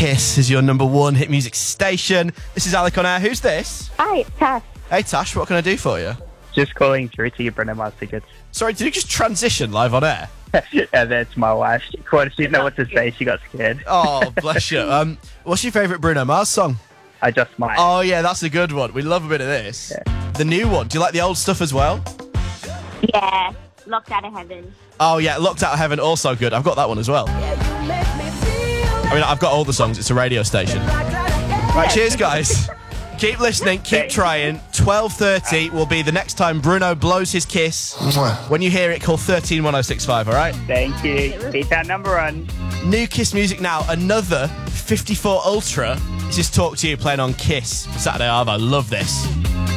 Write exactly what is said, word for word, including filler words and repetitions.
Kiss is your number one hit music station. This is Alec on Air. Who's this? Hi, it's Tash. Hey, Tash, what can I do for you? Just calling through to your Bruno Mars tickets. Sorry, did you just transition live on air? Yeah, that's my wife. She called. She didn't know what to say. She got scared. Oh, bless you. Um, what's your favourite Bruno Mars song? I Just Might. Oh, yeah, that's a good one. We love a bit of this. Yeah. The new one. Do you like the old stuff as well? Yeah, Locked Out of Heaven. Oh, yeah, Locked Out of Heaven, also good. I've got that one as well. I mean, I've got all the songs. It's a radio station. Right, cheers, guys. Keep listening, keep trying. twelve thirty will be the next time Bruno blows his kiss. When you hear it, call thirteen one oh six five, all right? Thank you. Keep that number on. New Kiss music now. Another fifty-four Ultra. This is Talk to You playing on Kiss. Saturday Arvo. Love this.